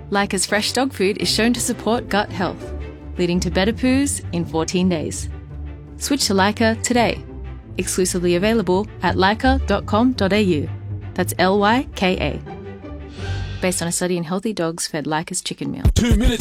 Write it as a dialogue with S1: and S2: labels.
S1: Lyca's fresh dog food is shown to support gut health, leading to better poos in 14 days. Switch to Lyca today. Exclusively available at lyca.com.au. That's Lyka. Based on a study in healthy dogs fed Lyca's chicken meal.
S2: 2 minutes.